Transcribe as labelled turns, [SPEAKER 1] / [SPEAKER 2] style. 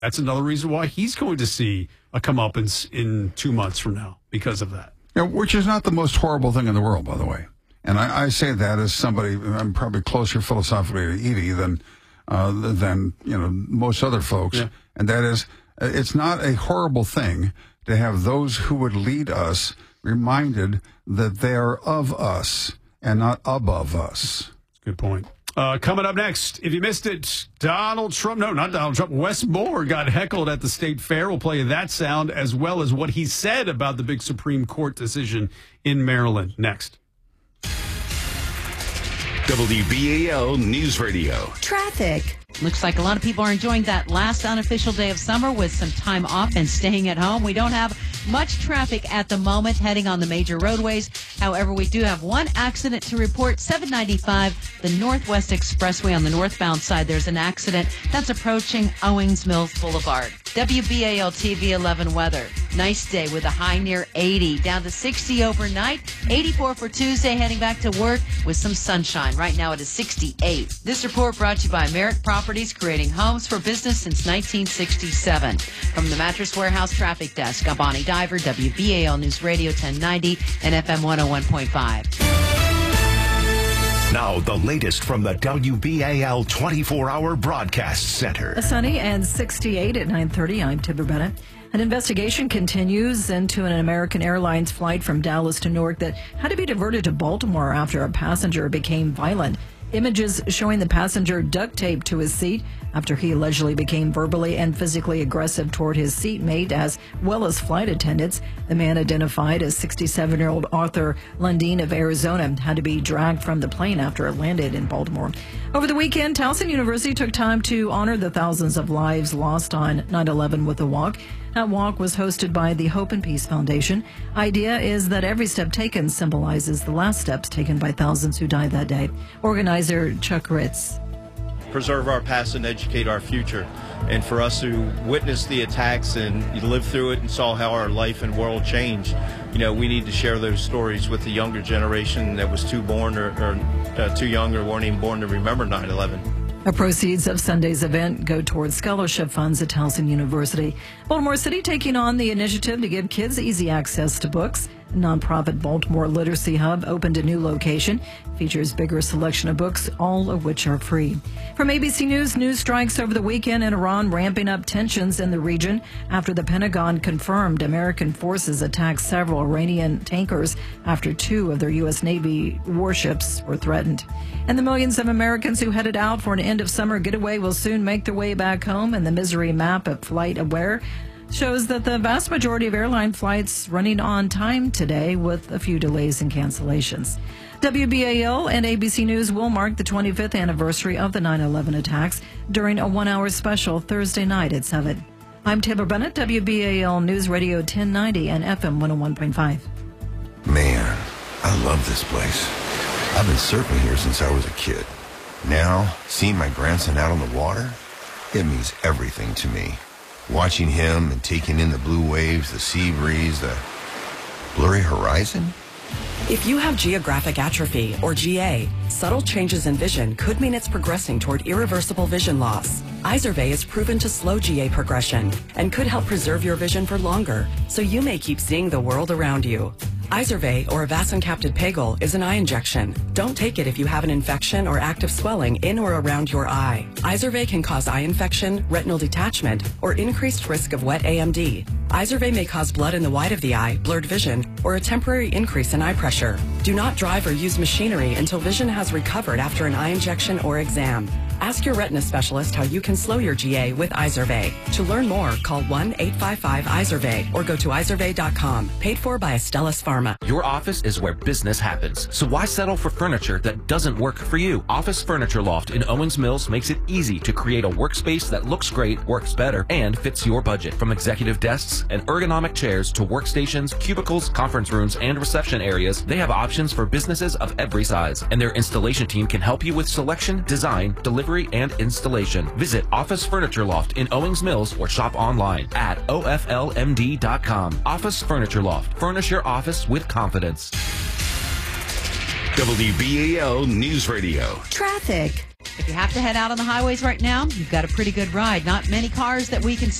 [SPEAKER 1] That's another reason why he's going to see a comeuppance in 2 months from now because of that.
[SPEAKER 2] Yeah, which is not the most horrible thing in the world, by the way. And I say that as somebody, I'm probably closer philosophically to Edie than most other folks. Yeah. And that is, it's not a horrible thing to have those who would lead us reminded that they are of us and not above us.
[SPEAKER 1] Good point. Coming up next, if you missed it, Wes Moore got heckled at the state fair. We'll play you that sound as well as what he said about the big Supreme Court decision in Maryland. Next.
[SPEAKER 3] WBAL News Radio.
[SPEAKER 4] Traffic.
[SPEAKER 5] Looks like a lot of people are enjoying that last unofficial day of summer with some time off and staying at home. We don't have much traffic at the moment heading on the major roadways. However, we do have one accident to report. 795, the Northwest Expressway on the northbound side. There's an accident that's approaching Owings Mills Boulevard. WBAL TV 11 weather. Nice day with a high near 80, down to 60 overnight. 84 for Tuesday, heading back to work with some sunshine. Right now it is 68. This report brought to you by Merritt Properties, creating homes for business since 1967. From the Mattress Warehouse Traffic Desk, I'm Bonnie Diver, WBAL News Radio 1090 and FM 101.5.
[SPEAKER 3] Now, the latest from the WBAL 24-hour broadcast center.
[SPEAKER 6] A sunny and 68 at 9:30. I'm Tipper Bennett. An investigation continues into an American Airlines flight from Dallas to Newark that had to be diverted to Baltimore after a passenger became violent. Images showing the passenger duct taped to his seat after he allegedly became verbally and physically aggressive toward his seatmate as well as flight attendants. The man, identified as 67-year-old Arthur Lundeen of Arizona, had to be dragged from the plane after it landed in Baltimore. Over the weekend, Towson University took time to honor the thousands of lives lost on 9/11 with a walk. That walk was hosted by the Hope and Peace Foundation. Idea is that every step taken symbolizes the last steps taken by thousands who died that day. Organizer Chuck Ritz.
[SPEAKER 7] Preserve our past and educate our future. And for us who witnessed the attacks and lived through it and saw how our life and world changed, we need to share those stories with the younger generation that was too young or weren't even born to remember 9/11.
[SPEAKER 6] The proceeds of Sunday's event go towards scholarship funds at Towson University. Baltimore City taking on the initiative to give kids easy access to books. The nonprofit Baltimore Literacy Hub opened a new location. Features bigger selection of books, all of which are free. From ABC News, news strikes over the weekend in Iran, ramping up tensions in the region after the Pentagon confirmed American forces attacked several Iranian tankers after 2 of their U.S. Navy warships were threatened. And the millions of Americans who headed out for an end-of-summer getaway will soon make their way back home, and the misery map of Flight Aware shows that the vast majority of airline flights running on time today with a few delays and cancellations. WBAL and ABC News will mark the 25th anniversary of the 9/11 attacks during a 1-hour special Thursday night at 7. I'm Tipper Bennett, WBAL News Radio 1090 and FM 101.5.
[SPEAKER 8] Man, I love this place. I've been surfing here since I was a kid. Now, seeing my grandson out on the water, it means everything to me. Watching him and taking in the blue waves, the sea breeze, the blurry horizon.
[SPEAKER 9] If you have geographic atrophy, or GA, subtle changes in vision could mean it's progressing toward irreversible vision loss. Izervay is proven to slow GA progression and could help preserve your vision for longer, so you may keep seeing the world around you. Izervay, or avacincaptad pegol, is an eye injection. Don't take it if you have an infection or active swelling in or around your eye. Izervay can cause eye infection, retinal detachment, or increased risk of wet AMD. Izervay may cause blood in the white of the eye, blurred vision, or a temporary increase in eye pressure. Do not drive or use machinery until vision has recovered after an eye injection or exam. Ask your retina specialist how you can slow your GA with Izervay. To learn more, call 1-855-IZERVAY or go to izervay.com. Paid for by Astellas Pharma.
[SPEAKER 10] Your office is where business happens, so why settle for furniture that doesn't work for you? Office Furniture Loft in Owings Mills makes it easy to create a workspace that looks great, works better, and fits your budget. From executive desks and ergonomic chairs to workstations, cubicles, conference rooms, and reception areas, they have options for businesses of every size, and their installation team can help you with selection, design, delivery, and installation. Visit Office Furniture Loft in Owings Mills or shop online at oflmd.com. Office Furniture Loft. Furnish your office with confidence.
[SPEAKER 3] WBAL News Radio.
[SPEAKER 4] Traffic.
[SPEAKER 5] If you have to head out on the highways right now, you've got a pretty good ride. Not many cars that we can